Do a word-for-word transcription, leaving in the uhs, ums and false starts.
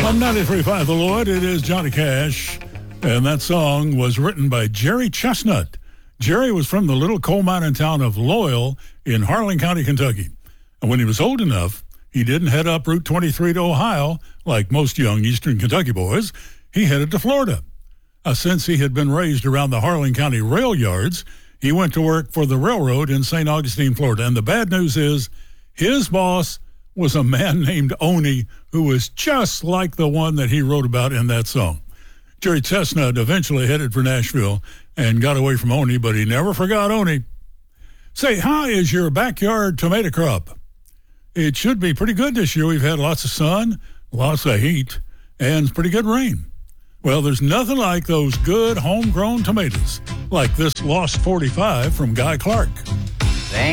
On ninety-three point five The Lloyd, it is Johnny Cash, and that song was written by Jerry Chestnut. Jerry was from the little coal mining town of Loyal in Harlan County, Kentucky. And when he was old enough, he didn't head up Route twenty-three to Ohio, like most young eastern Kentucky boys. He headed to Florida. Uh, since he had been raised around the Harlan County rail yards, he went to work for the railroad in Saint Augustine, Florida. And the bad news is his boss was a man named Oni, who was just like the one that he wrote about in that song. Jerry Chestnut eventually headed for Nashville and got away from Oni, but he never forgot Oni. Say, how is your backyard tomato crop? It should be pretty good this year. We've had lots of sun, lots of heat, and pretty good rain. Well, there's nothing like those good homegrown tomatoes, like this Lost forty-five from Guy Clark.